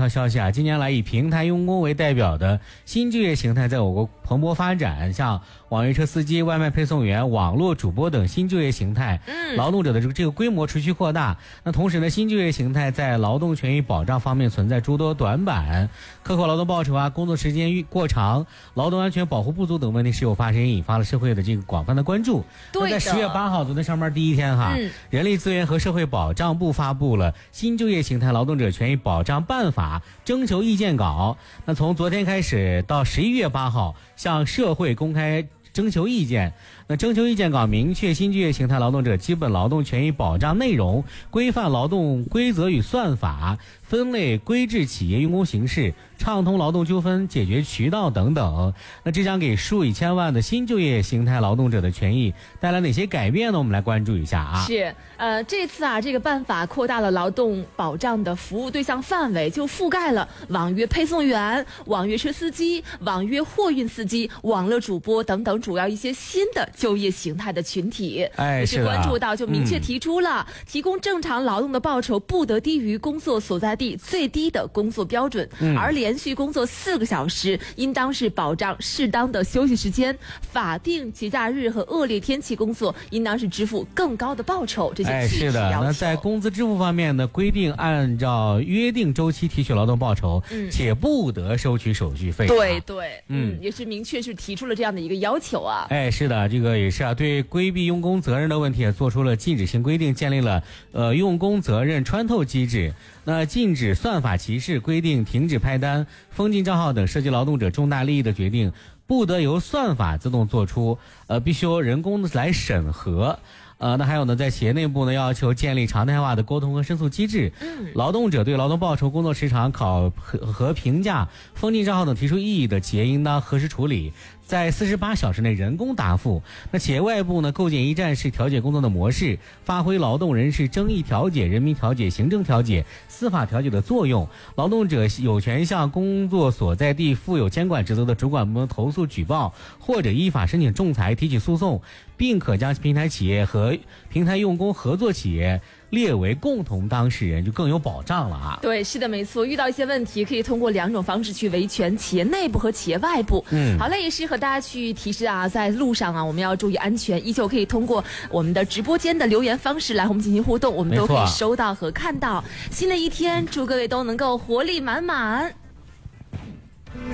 条消息啊，近年来以平台用工为代表的新就业形态在我国蓬勃发展，像网约车司机、外卖配送员、网络主播等新就业形态，劳动者的这个规模持续扩大。那同时呢，新就业形态在劳动权益保障方面存在诸多短板，克扣劳动报酬啊、工作时间过长、劳动安全保护不足等问题时有发生，引发了社会的这个广泛的关注。 对的。 那在10月8号，昨天上班第一天哈，人力资源和社会保障部发布了新就业形态劳动者权益保障办法征求意见稿。那从昨天开始到11月8号，向社会公开征求意见。那征求意见稿明确新就业形态劳动者基本劳动权益保障内容，规范劳动规则与算法，分类规制企业用工形式，畅通劳动纠纷解决渠道等等。那这将给数以千万的新就业形态劳动者的权益带来哪些改变呢？我们来关注一下啊。 是，这次啊，这个办法扩大了劳动保障的服务对象范围，就覆盖了网约配送员、网约车司机、网约货运司机、网络主播等等，主要一些新的就业形态的群体。 也是关注到就明确提出了，提供正常劳动的报酬不得低于工作所在地最低的工作标准，而连续工作4个小时应当是保障适当的休息时间，法定节假日和恶劣天气工作应当是支付更高的报酬。这些具体要求。 是的。那在工资支付方面呢，规定按照约定周期提取劳动报酬，且不得收取手续费。 对，也是明确是提出了这样的一个要求啊。 是的，这个也是啊，对规避用工责任的问题也做出了禁止性规定，建立了用工责任穿透机制。那禁止算法歧视，规定停止派单、封禁账号等涉及劳动者重大利益的决定，不得由算法自动做出，必须由人工来审核。那还有呢，在企业内部呢，要求建立常态化的沟通和申诉机制。劳动者对劳动报酬、工作时长考核和评价、封禁账号等提出异议的企业，应当核实处理，在48小时内人工答复。那企业外部呢，构建一站式调解工作的模式，发挥劳动人事争议调解、人民调解、行政调解、司法调解的作用。劳动者有权向工作所在地负有监管职责的主管部门投诉举报，或者依法申请仲裁提起诉讼，并可将平台企业和平台用工合作企业列为共同当事人，就更有保障了啊。 对，是的，没错。遇到一些问题，可以通过2种方式去维权：企业内部和企业外部。好了，也是和大家去提示啊，在路上啊，我们要注意安全。依旧可以通过我们的直播间的留言方式来和我们进行互动，我们都可以收到和看到。新的一天，祝各位都能够活力满满。